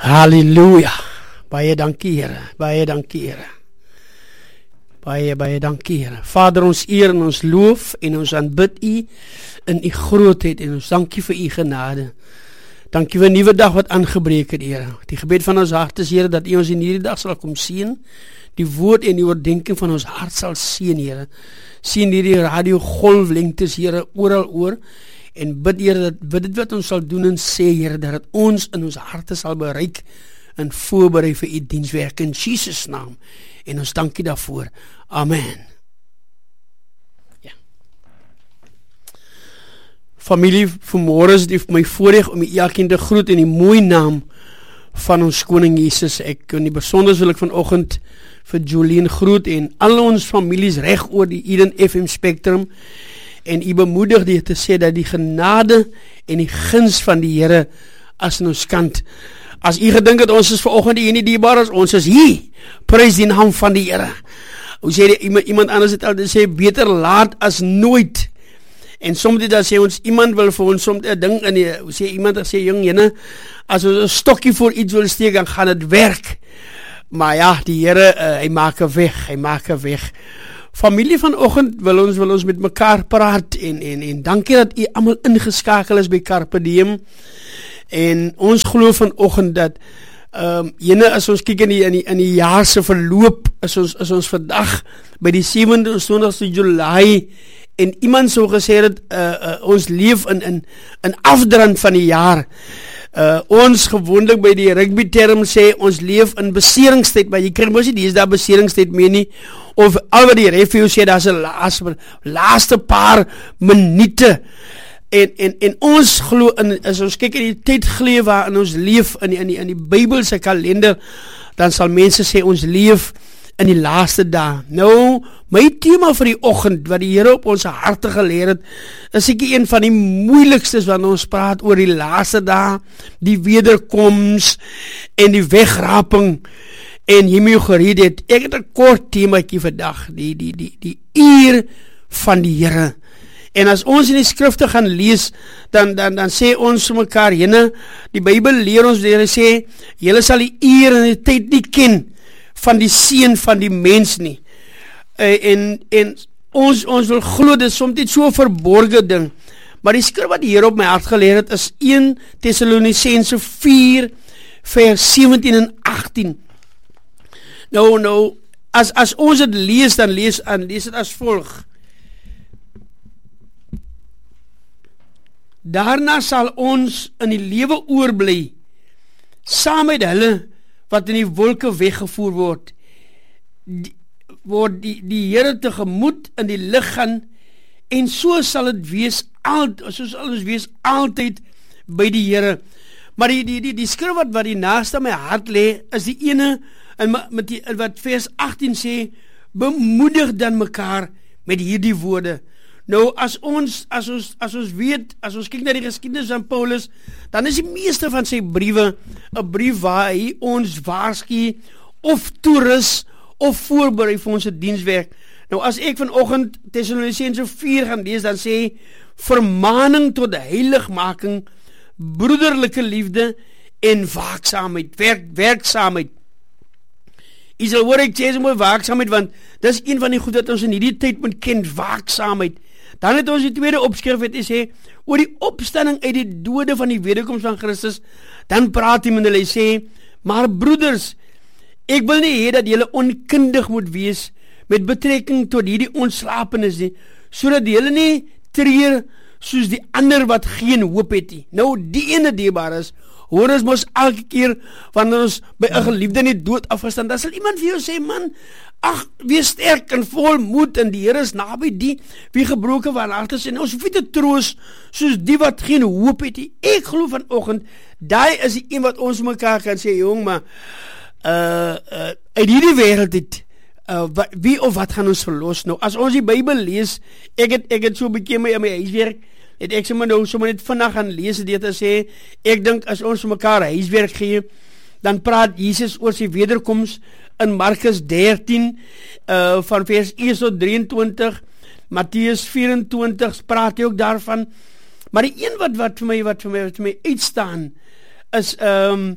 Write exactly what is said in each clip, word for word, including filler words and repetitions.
Halleluja. Baie dankie, Here. Baie dankie, Here. Baie, baie dankie, Here. Vader, ons eer en ons loof en ons aanbid U in U grootheid en ons dankie vir U genade. Dankie vir 'n nuwe dag wat aangebreek het, Here. Die gebed van ons hart is, Here, dat U ons in hierdie dag sal kom seën. Die woord en die oordeenking van ons hart sal seën, Here. Sien hierdie radio golflengtes, Here, oral oor. En bid, Here, dat bid dit wat ons sal doen en sê, Here, dat het ons in ons harte sal bereik en voorberei vir U dienswerk in Jesus naam. En ons dankie daarvoor. Amen. Ja. Familie, vanmôre is dit my voorreg om u elkeen te groet in die mooi naam van ons koning Jesus. Ek in die besonder wil ek vanoggend vir Jolien groet en al ons families reg oor die Eden F M Spectrum. En u bemoedig die te sê dat die genade en die guns van die Here as in ons kant. As u gedink het ons is vanoggend hier nie dierbaar as ons is hier. Prys die naam van die Here. Hoe sê die, iemand anders het altyd sê beter laat as nooit. En soms dit dan sê ons iemand wil vir ons soms 'n ding in die, hoe sê iemand sê jong jene, as ons 'n stokkie voor iets wil steek dan gaan dit werk. Maar ja, die Here uh, hy maak 'n weg, hy maak 'n weg. Familie vanoggend wil ons wil ons met mekaar praat en en en dankie dat u almal ingeskakel is by Carpe Diem. En ons glo vanoggend dat ehm um, jene as ons kyk in die in die in die jaar se verloop is ons is ons vandag by die sewe-en-twintigste Julie en iemand sou gesê het uh, uh, ons leef in in in afdrand van die jaar. Uh, ons gewoonlik by die rugby term sê ons leef in beseringstyd, maar jy kry mos nie dis daar beseringstyd meer nie. Of al wat die review sê, daar's 'n laaste laaste paar minute. En en en ons glo in as ons kyk in die tyd geleef waarin ons leef in die, in die in die Bybelse kalender, dan sal mense sê ons leef in die laaste dae. Nou, my tema vir die oggend wat die Here op ons harte geleer het, is seker een van die moeilikstes wanneer ons praat oor die laaste dae, die wederkoms en die wegraping. En jy moet gereed het, ek het 'n kort temaatjie vandag, die die die die uur van die Here. En as ons in die skrifte gaan lees, dan dan dan sê ons vir mekaar, jene, die Bybel leer ons, die Here sê, julle sal die uur en die tyd nie ken van die seun van die mens nie. Uh, en en ons ons wil glo dit soms net so 'n verborgde ding. Maar die skrif wat die Here op my hart geleer het is Eerste Tessalonisense vier vers sewentien en agtien. Nou nou as as ons dit lees dan lees aan lees dit as volg. Daarna sal ons in die lewe oorbly saam met hulle wat in die wolke weggevoer word, die, word die, die Here tegemoet in die lig gaan, en so sal het wees, al, so sal ons wees altyd by die Here. Maar die, die, die, die skrif wat, wat die naaste my hart lê, is die ene, en met die, wat vers agtien sê, bemoedig dan mekaar met hierdie woorde. Nou, as ons, as ons, as ons weet, as ons kyk na die geskiedenis van Paulus, dan is die meeste van sy briewe, 'n brief waar hy ons waarsku, of toerus, of voorberei vir ons dienswerk. Nou, as ek vanoggend Tessalonisense vier gaan lees, dan sê, vermaning tot heiligmaking, broederlike liefde, en waaksaamheid, werk, werksaamheid. Jy sal hoor ek sê mooi waaksaamheid, want dis een van die goed wat ons in hierdie tyd moet ken, waaksaamheid. Dan het ons die tweede opskrif wat hy sê, oor die opstanding uit die dode van die wederkoms van Christus, dan praat hy met hulle, hy sê, maar broeders, ek wil nie hê dat julle onkundig moet wees, met betrekking tot hierdie ontslapenis nie, so dat julle nie treur, soos die ander wat geen hoop het nie. Nou, die ene dierbaar is, hoor ons mos elke keer, wanneer ons by 'n geliefde nie dood afgestaan, dan sal iemand vir jou sê, man, ag, wees sterk en vol moed, en die Here is naby die, wie gebroken van hart is, en ons hoef nie te troos, soos die wat geen hoop het nie. Ek glo vanoggend, daai is die een wat ons mekaar kan sê, jong, maar, uh, uh, uit hierdie wêreld het, uh, wat, wie of wat gaan ons verlos? Nou, as ons die Bybel lees, ek het, ek het so bekend my in my huiswerk, het ek sommer nou sommer net vandag gaan lees dit en sê, ek dink as ons vir mekaar huiswerk gee, dan praat Jesus oor sy wederkoms in Markus dertien, uh, van vers een tot drieëntwintig, Matteus vyf-en-twintig, praat hy ook daarvan, maar die een wat, wat vir my, wat vir my, wat vir my uitstaan, is, um,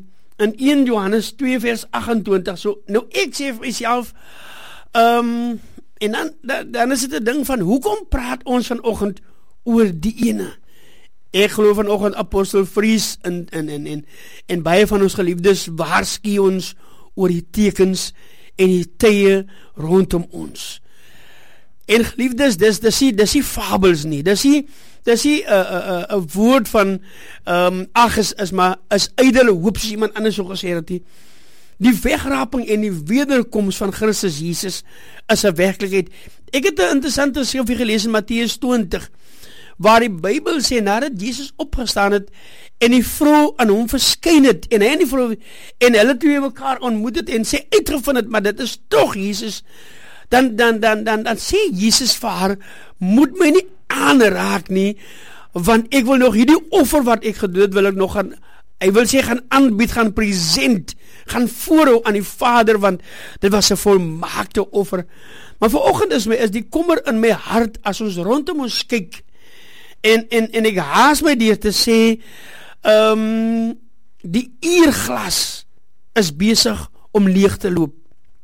in een Johannes twee vers agt-en-twintig. So, nou ek sê vir myself, um, en dan, dan, dan is dit 'n ding van, hoekom praat ons vanoggend oor die ene? Ek geloof vanoggend Apostel Vries en, en, en, en, en baie van ons geliefdes waarsku ons oor die tekens en die tye rondom ons. En geliefdes, dis dis nie dis nie fabels nie. Dis nie dis nie 'n uh, uh, uh, woord van um, ag is is maar is ydelle hoop, soos iemand anders so gesê het. Die, die wegraping en die wederkoms van Christus Jesus is 'n werklikheid. Ek het 'n interessante skrifgie gelees in Matteus twintig, waar die Bybel sê, nadat Jesus opgestaan het en die vrou aan hom verskyn het, en hy en die vrou en hulle twee mekaar ontmoet het en sê uitgevind het, maar dit is tog Jesus, dan dan dan dan dan sê Jesus vir haar, moet my nie aanraak nie, want ek wil nog hierdie offer wat ek gedoen het, wil ek nog gaan, hy wil sê gaan aanbied, gaan present, gaan voorhou aan die Vader, want dit was 'n volmaakte offer. Maar vanoggend is my is die kommer in my hart as ons rondom ons kyk. En, en, en ek haas my deur te sê, um, die uurglas is besig om leeg te loop.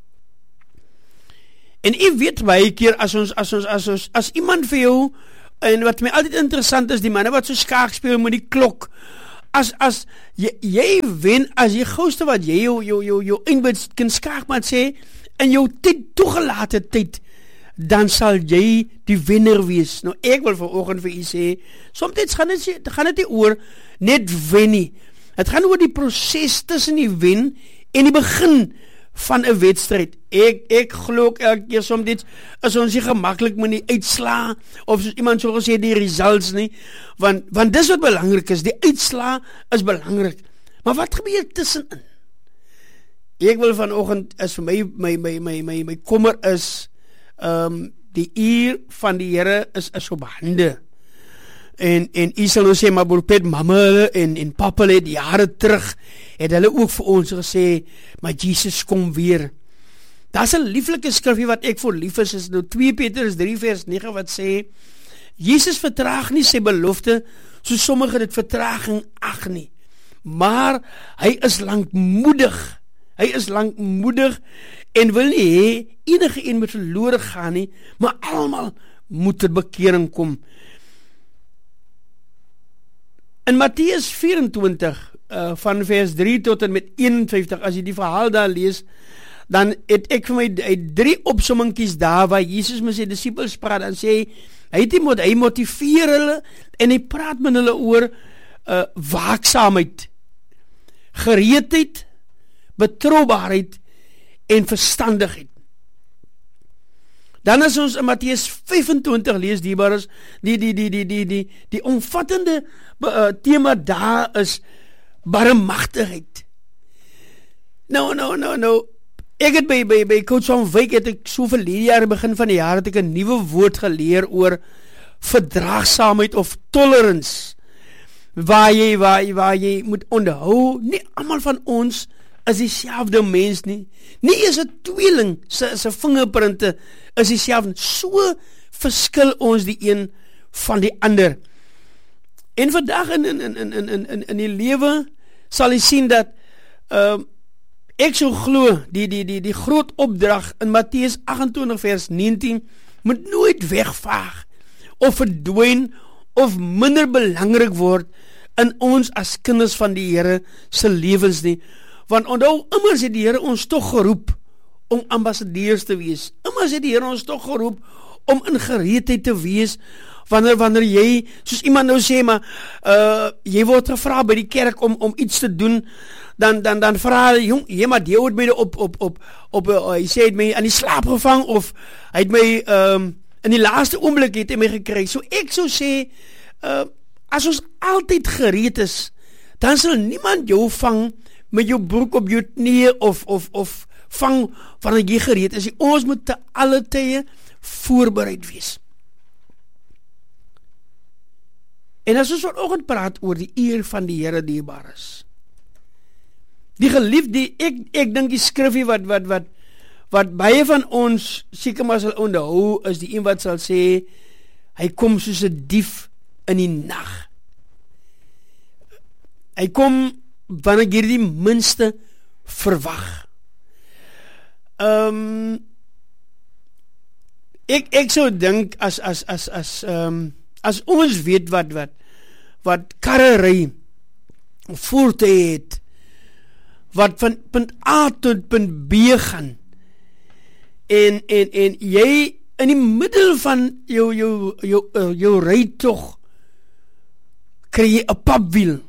En ek weet baie keer, as ons, as ons, as ons, as iemand vir jou, en wat my altyd interessant is, die manne wat so skaak speel met die klok, as, as, jy, jy wen, as jy gouste wat jy jou, jou, jou, jou inbid kan skaak, maar sê, in jou tyd, toegelate tyd, dan sal jy die wenner wees. Nou ek wil vanoggend vir u sê, soms gaan dit gaan dit nie oor net wen nie. Dit gaan oor die proses tussen die wen en die begin van 'n wedstryd. Ek ek glo elke keer soms is ons nie gemaklik met die uitslaa of soos iemand so gesê die results nie, want want dis wat belangrik is. Die uitslaa is belangrik. Maar wat gebeur tussenin? Ek wil vanoggend is vir my my my my my, my kommer is Um, die uur van die Here is, is op hande. En, en u sal nou sê, maar broerpet, mama en, en papa het jare terug, het hulle ook vir ons gesê, maar Jesus kom weer. Daar is 'n lieflike skrifgie wat ek voor lief is, is nou twee Petrus drie vers nege wat sê, Jesus vertraag nie sy belofte, soos sommige dit vertraging ag nie, maar hy is lankmoedig, hy is lankmoedig, en wil nie hê, enige een moet verlore gaan nie, maar almal moet ter bekering kom. In Matteus vyf-en-twintig, uh, van vers drie tot en met eenenvyftig, as jy die verhaal daar lees, dan het ek vir my drie opsommingkies daar, waar Jesus met sy disciples praat, en sê, hy, het die, hy motiveer hulle, en hy praat met hulle oor uh, waaksaamheid, gereedheid, betroubaarheid, en verstandigheid. Dan as ons in Matteus vyf-en-twintig lees, die, die, die, die, die, die, die, die omvattende uh, thema daar is barmhartigheid. Nou, nou, nou, nou, ek het by, by, by Coach van Wyk, het ek so verlede jaar, begin van die jaar, het ek 'n nuwe woord geleer oor verdraagsaamheid of tolerance, waar jy, waar, waar jy moet onthou, nie almal van ons is dieselfde mens nie. Nie is 'n tweeling se se vingerprinte is dieselfde. So verskil ons die een van die ander. En vandag in in in in in in in die lewe sal jy sien dat uh, ek sou glo die die die die groot opdrag in Matteus agt-en-twintig vers negentien moet nooit wegvaag of verdwyn of minder belangrik word in ons as kinders van die Here se lewens nie. Want onthou, immers het die Here ons toch geroep om ambassadeurs te wees. Immers het die Here ons toch geroep om in gereedheid te wees, wanneer, wanneer jy, soos iemand nou sê, maar, uh, jy word gevra by die kerk om, om iets te doen, dan, dan, dan vraag hy, jong, jy maar die het my op, op, op, op, uh, hy sê, het my aan die slaap gevang, of hy het my, um, in die laaste oomblik het hy my gekry. So ek so sê, uh, as ons altyd gereed is, dan sal niemand jou vang, met jou broek op jou knie, of, of, of vang, wanneer jy gereed is. Ons moet te alle tye voorbereid wees. En as ons vanoggend praat oor die eer van die Here dierbaar is, die geliefde, ek, ek dink die skrifgie wat, wat, wat, wat baie van ons seker maar sal onthou, is die een wat sal sê, hy kom soos 'n dief in die nag. Hy kom wanneer jy die minste verwag. Um, ek, ek sou dink, as, as, as, as, um, as ons weet wat, wat, wat karre ry, voertuie het, wat van punt A tot punt B gaan, en, en, en jy in die middel van jou, jou, jou, jou, jou rytog, kry jy 'n papwiel.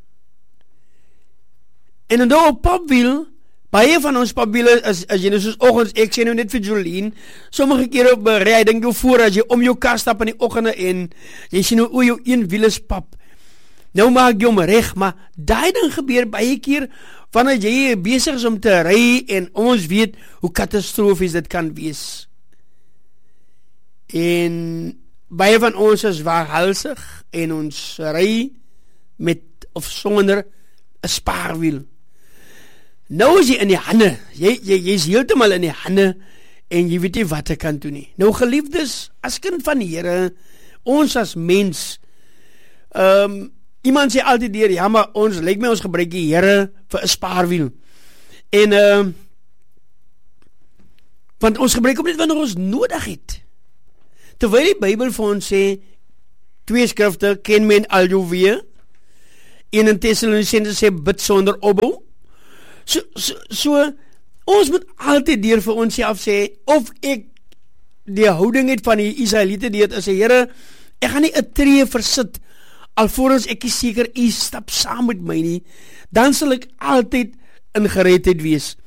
En dan nou 'n papwiel, baie van ons papwiele, as, as jy nou soos oggens, ek sê nou net vir Jolien, sommige kere op ry, hy dink jou voor, as jy om jou kar stap in die oggende, en jy sê nou, o, jou een wiel is pap, nou maak jy hom reg, maar daai ding gebeur baie keer, wanneer jy besig is om te ry, en ons weet, hoe katastrofies dit kan wees. En baie van ons is waghalsig, en ons ry met, of sonder, 'n spaarwiel. Nou is jy in die hande, jy, jy, jy is heeltemal in die hande, en jy weet nie wat ek kan doen nie. Nou geliefdes, as kind van die Here, ons as mens, um, iemand sê altyd hier, ja maar ons, lyk my ons gebruik die Here vir 'n spaarwiel. En, um, want ons gebruik hom net wanneer ons nodig het. Terwyl die Bybel vir ons sê, twee skrifte, ken men al jou wee, en in Thessalonicense sê, bid sonder opbou. So, so, so, ons moet altyd deur vir ons self sê, of ek die houding het van die Israeliete, die het as die Here, ek gaan nie 'n tree versit, alvorens ek is seker, u stap saam met my nie, dan sal ek altyd in gereedheid wees.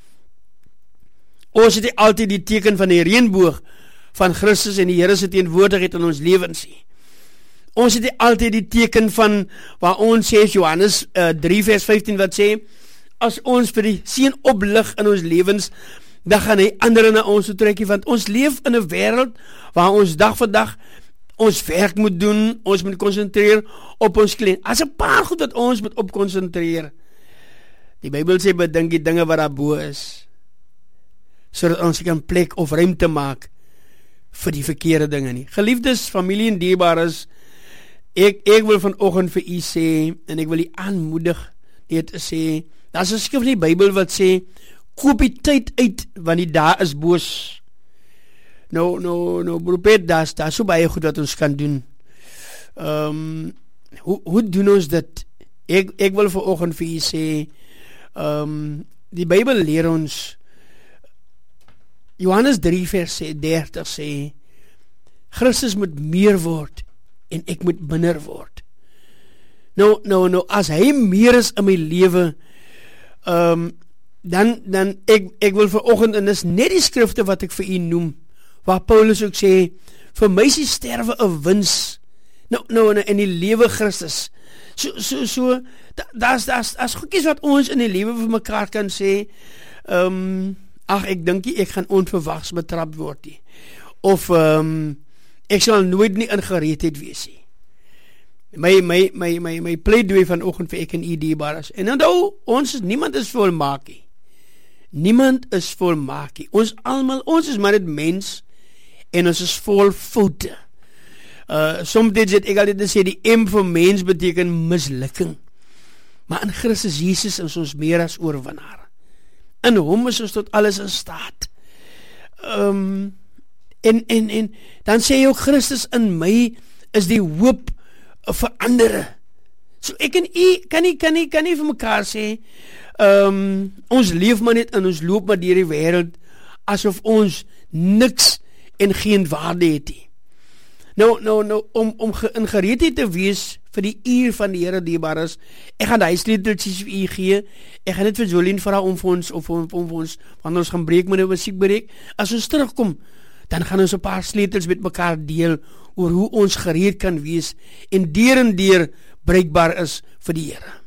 Ons het altyd die teken van die reënboog, van Christus en die Here se teenwoordigheid in ons lewens nie. Ons het altyd die teken van, waar ons sê, Johannes uh, drie vers vyftien, wat sê, as ons vir die seën oplig in ons lewens, dan gaan hy ander na ons toe trek, want ons leef in 'n wêreld, waar ons dag vir dag, ons werk moet doen, ons moet konsentreer op ons kliënt. As 'n paar goed wat ons moet op konsentreer. Die Bybel sê, bedink die dinge wat daar bo is, sodat ons kan plek of ruimte maak, vir die verkeerde dinge nie. Geliefdes, familie en dierbares, ek, ek wil vanoggend vir u sê, en ek wil u aanmoedig, dit te sê, daar is 'n skrif in die Bybel wat sê, koop die tyd uit, want die dae is boos. Nou, nou, nou, broepet, daar is, daar is so baie goed wat ons kan doen. Um, hoe, hoe doen ons dit? Ek, ek wil vanoggend vir u sê, um, die Bybel leer ons, Johannes drie vers dertig sê, Christus moet meer word, en ek moet minder word. Nou, nou, nou, as hy meer is in my lewe, um, dan, dan, ek, ek wil vanoggend, en dis net die skrifte wat ek vir u noem, waar Paulus ook sê, vir my is die sterwe 'n wins, nou, nou, in die lewe Christus. So, so, so, daar's, daar's, daar's goedjies wat ons in die lewe vir mekaar kan sê, um, ag, ek dink nie, ek gaan onverwags betrap word nie. Of, um, ek sal nooit nie in gereedheid wees nie. My, my, my, my, my pleidooi vanoggend vir ek en u dierbares. En nou, ons is, niemand is volmaak nie. Niemand is volmaak nie. Ons almal, ons is maar net mens, en ons is vol foute. Uh, soms het ek altyd sê, die M vir mens beteken mislukking. Maar in Christus Jesus is ons meer as oorwinnaar. In hom is ons tot alles in staat. Um, en, en, en, dan sê jy ook, Christus in my is die hoop vir andere. So ek en u, kan nie, kan nie, kan nie vir mekaar sê, um, ons leef maar net, en ons loop maar deur die wêreld, asof ons niks en geen waarde het nie. Nou, nou, nou, om, om ge, in gereedheid te wees, vir die uur van die Here dierbares, ek gaan die sleuteltjies vir u gee, ek gaan net vir Jolien vra om vir ons, of om, om vir ons, want ons gaan breek met die musiek breek, as ons terugkom, dan gaan ons 'n paar sleutels met mekaar deel, oor hoe ons gereed kan wees, en deur en deur bruikbaar is vir die Here.